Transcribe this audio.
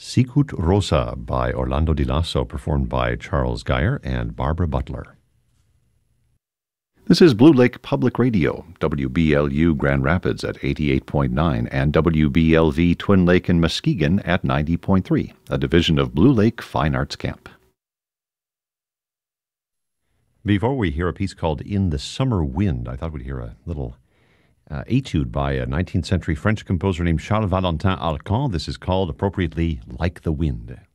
Sicut Rosa by Orlando Di Lasso, performed by Charles Geyer and Barbara Butler. This is Blue Lake Public Radio, WBLU Grand Rapids at 88.9 and WBLV Twin Lake and Muskegon at 90.3, a division of Blue Lake Fine Arts Camp. Before we hear a piece called In the Summer Wind, I thought we'd hear a little etude by a 19th century French composer named Charles Valentin Alcan. This is called, appropriately, Like the Wind.